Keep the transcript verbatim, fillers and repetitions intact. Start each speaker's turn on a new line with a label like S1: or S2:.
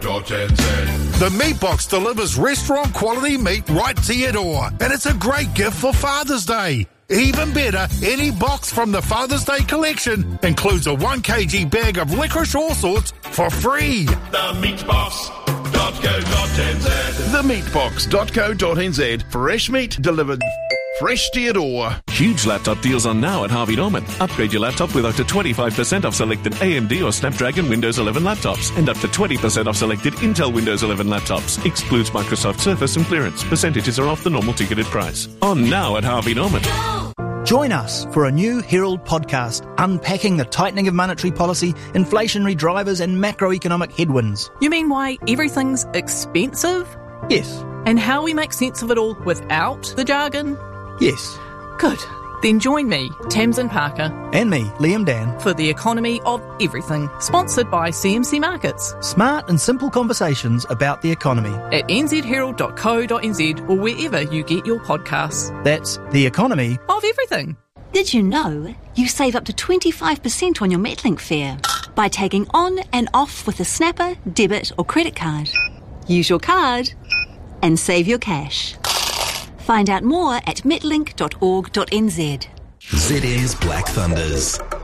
S1: The Meat Box delivers restaurant quality meat right to your door, and it's a great gift for Father's Day. Even better, any box from the Father's Day collection includes a one kilogram bag of licorice all sorts for free.
S2: The meat box dot co dot n z.
S3: the meat box dot co dot n z. Fresh meat delivered fresh to your door.
S4: Huge laptop deals on now at Harvey Norman. Upgrade your laptop with up to twenty-five percent off selected A M D or Snapdragon Windows eleven laptops and up to twenty percent off selected Intel Windows eleven laptops. Excludes Microsoft Surface and clearance. Percentages are off the normal ticketed price. On now at Harvey Norman.
S5: Join us for a new Herald podcast unpacking the tightening of monetary policy, inflationary drivers and macroeconomic headwinds.
S6: You mean why everything's expensive?
S5: Yes.
S6: And how we make sense of it all without the jargon?
S5: Yes.
S6: Good. Then join me, Tamsin Parker.
S5: And me, Liam Dan.
S6: For the economy of everything. Sponsored by C M C Markets.
S5: Smart and simple conversations about the economy.
S6: At n z herald dot co dot n z or wherever you get your podcasts.
S5: That's the economy
S6: of everything.
S7: Did you know you save up to twenty-five percent on your Metlink fare by taking on and off with a Snapper, debit or credit card? Use your card and save your cash. Find out more at metlink dot org dot n z.
S8: Z N's Black Thunders.